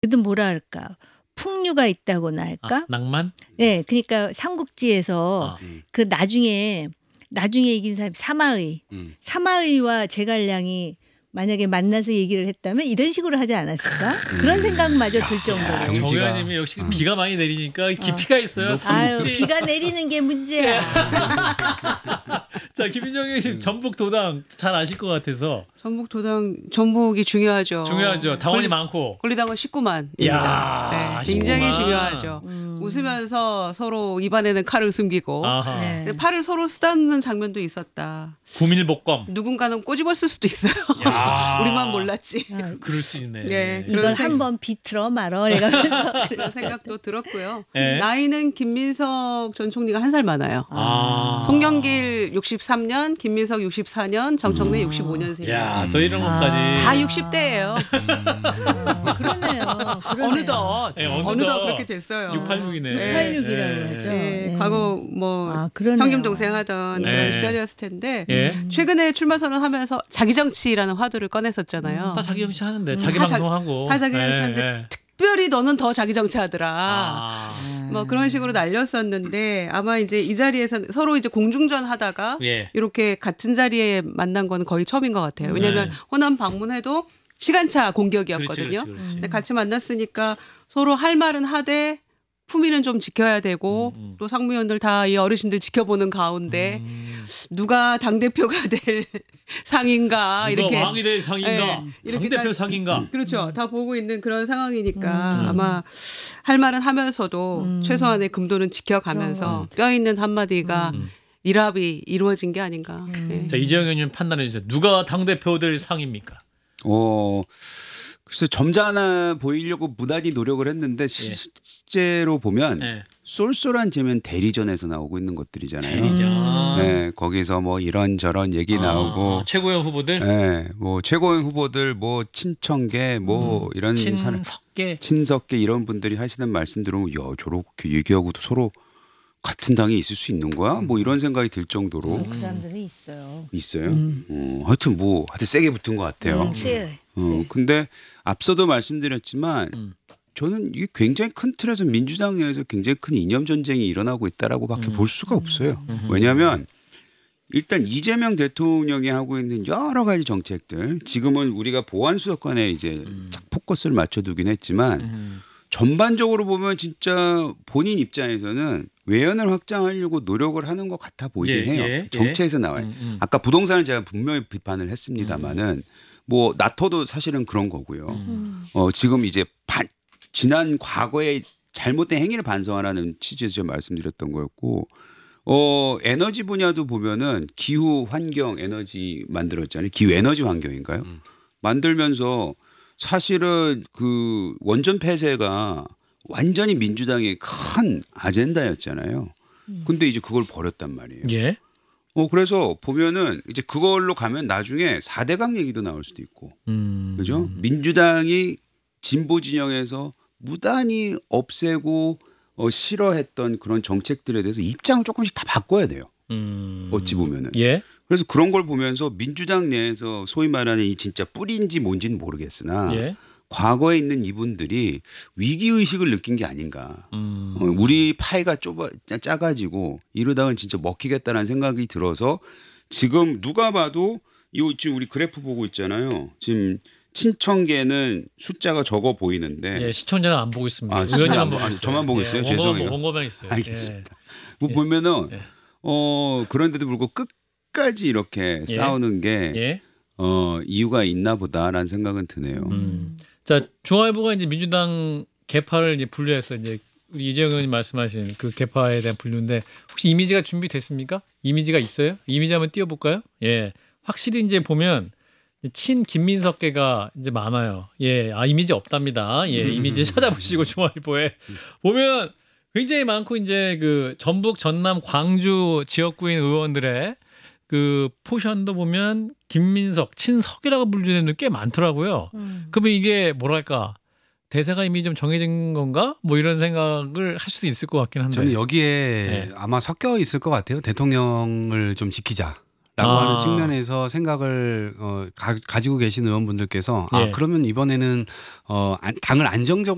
그래도 뭐라 할까 풍류가 있다고나 할까? 낭만? 네, 그러니까 삼국지에서 그 나중에 이긴 사람이 사마의와 제갈량이 만약에 만나서 얘기를 했다면 이런 식으로 하지 않았을까? 그런 생각마저 들 정도로. 정 의원님이 역시 비가 많이 내리니까 깊이가 있어요. 아유, 비가 내리는 게 문제야. 자, 김민정 의원님 전북 도당 잘 아실 것 같아서. 전북 도당 전북이 중요하죠. 중요하죠. 당원이 많고. 권리당원 19만입니다. 이야, 네, 굉장히 19만. 중요하죠. 웃으면서 서로 입안에는 칼을 숨기고 네. 팔을 서로 쓰다는 장면도 있었다. 구밀복검. 누군가는 꼬집었을 수도 있어요. 우리만 몰랐지. 그럴 수 있네. 네, 이걸 한번 비틀어 말어. 이러면서 그런 생각도 들었고요. 네. 나이는 김민석 전 총리가 한 살 많아요. 송영길 63년, 김민석 64년, 정청래 65년생이에요. 야, 또 이런 것까지. 다 60대예요. 그러네요. 어느덧 네, 어느덧 그렇게 됐어요. 686이네. 686이라고 하죠. 네, 네. 과거 뭐 그러네요. 형님 동생 하던 네. 그런 시절이었을 텐데 예. 최근에 출마 선언하면서 자기 정치라는 화두를 꺼냈었잖아요. 다 자기 정치 하는데 자기 다 방송하고. 다 자기 정치 하는데 특별히 너는 더 자기 정치하더라. 뭐 그런 식으로 날렸었는데 아마 이제 이 자리에서 서로 이제 공중전 하다가 예. 이렇게 같은 자리에 만난 건 거의 처음인 것 같아요. 왜냐하면 호남 방문해도 시간차 공격이었거든요. 그렇지. 근데 같이 만났으니까 서로 할 말은 하되 품위는 좀 지켜야 되고 또 상무위원들 다 이 어르신들 지켜보는 가운데 누가 당대표가 될 상인가 누가 이렇게 왕이 될 상인가? 네, 이렇게 당대표 딱- 상인가? 그렇죠. 다 보고 있는 그런 상황이니까 아마 할 말은 하면서도 최소한의 금도는 지켜가면서 뼈 있는 한마디가 일합이 이루어진 게 아닌가. 네. 자, 이재영 의원님 판단해 주세요. 누가 당대표 될 상입니까? 글쎄 점잖아 보이려고 무단히 노력을 했는데 실제로 보면 예. 쏠쏠한 재면 대리전에서 나오고 있는 것들이잖아요. 대리전. 네, 거기서 뭐 이런저런 얘기 나오고, 최고위원 후보들. 네, 뭐 최고위원 후보들, 뭐 친청계, 뭐 이런 사람, 친석계. 친석계 이런 분들이 하시는 말씀 들으면 야 저렇게 얘기하고도 서로 같은 당에 있을 수 있는 거야? 뭐 이런 생각이 들 정도로 그 사람들은 있어요. 있어요. 하여튼 세게 붙은 것 같아요. 쎄. 근데 앞서도 말씀드렸지만 저는 이게 굉장히 큰 틀에서 민주당 내에서 굉장히 큰 이념 전쟁이 일어나고 있다라고밖에 볼 수가 없어요. 왜냐하면 일단 이재명 대통령이 하고 있는 여러 가지 정책들 지금은 우리가 보안 수사권에 이제 딱 포커스를 맞춰두긴 했지만 전반적으로 보면 진짜 본인 입장에서는 외연을 확장하려고 노력을 하는 것 같아 보이긴 해요. 정체에서 나와요. 아까 부동산을 제가 분명히 비판을 했습니다마는 뭐 나토도 사실은 그런 거고요. 지금 이제 지난 과거의 잘못된 행위를 반성하라는 취지에서 제가 말씀드렸던 거였고 에너지 분야도 보면은 기후 환경 에너지 만들었잖아요. 기후 에너지 환경인가요? 만들면서 사실은 그 원전 폐쇄가 완전히 민주당의 큰 아젠다였잖아요. 근데 이제 그걸 버렸단 말이에요. 예. 그래서 보면은 이제 그걸로 가면 나중에 4대강 얘기도 나올 수도 있고. 그죠? 민주당이 진보 진영에서 무단히 없애고 싫어했던 그런 정책들에 대해서 입장을 조금씩 다 바꿔야 돼요. 어찌 보면은. 예. 그래서 그런 걸 보면서 민주당 내에서 소위 말하는 이 진짜 뿌리인지 뭔지는 모르겠으나 예. 과거에 있는 이분들이 위기의식을 느낀 게 아닌가. 우리 파이가 작아지고 이러다가 진짜 먹히겠다는 생각이 들어서 지금 누가 봐도 지금 우리 그래프 보고 있잖아요. 지금 친청계는 숫자가 적어 보이는데. 예, 시청자는 안 보고 있습니다. 아, 의원님만 보고 있어요. 저만 보고 있어요. 죄송해요. 원고만 있어요. 알겠습니다. 뭐 보면은 그런데도 불구하고 끝까지 이렇게 싸우는 게 이유가 있나 보다라는 생각은 드네요. 자, 중앙일보가 이제 민주당 개파를 이제 분류해서 이제 우리 이재영 의원님 말씀하신 그 개파에 대한 분류인데 혹시 이미지가 준비됐습니까? 이미지가 있어요? 이미지 한번 띄워볼까요? 예, 확실히 이제 보면 친 김민석계가 이제 많아요. 예, 이미지 없답니다. 예, 이미지 찾아보시고 중앙일보에 보면 굉장히 많고 이제 그 전북, 전남, 광주 지역구인 의원들의 그 포션도 보면 김민석, 친석이라고 불리는 게 많더라고요. 그러면 이게 뭐랄까 대세가 이미 좀 정해진 건가? 뭐 이런 생각을 할 수도 있을 것 같긴 한데. 저는 여기에 아마 섞여 있을 것 같아요. 대통령을 좀 지키자. 라고 하는 측면에서 생각을 가지고 계신 의원분들께서 그러면 이번에는 당을 안정적으로